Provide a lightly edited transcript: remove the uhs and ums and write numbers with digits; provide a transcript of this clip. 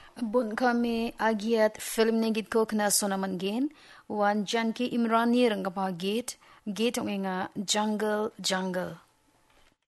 Bun kami agiat film negit ko kena sonaman gen wan Janki Imrani rangkapa gate ong inga jungle jungle